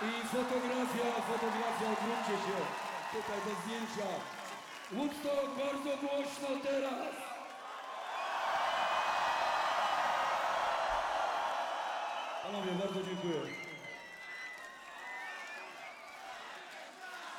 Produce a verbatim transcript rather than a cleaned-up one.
I fotografia, fotografia, odwróćcie się. Tutaj do zdjęcia. Woodstock, bardzo głośno teraz. Panowie, bardzo dziękuję.